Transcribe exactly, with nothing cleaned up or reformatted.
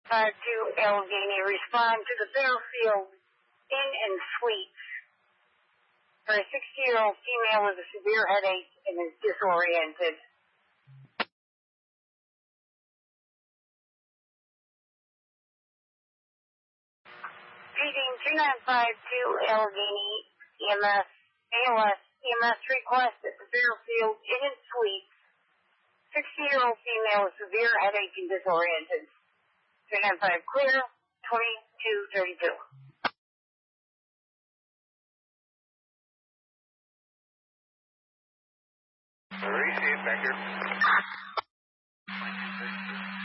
five two Allegheny, respond to the Fairfield Inn and Suites for a sixty-year-old female with a severe headache and is disoriented. Reading two nine five two Allegheny E M S, A L S E M S request at the Fairfield Inn and Suites. sixty-year-old female with severe headache and disoriented. two nine five clear, twenty-two thirty-two. Receive, back here.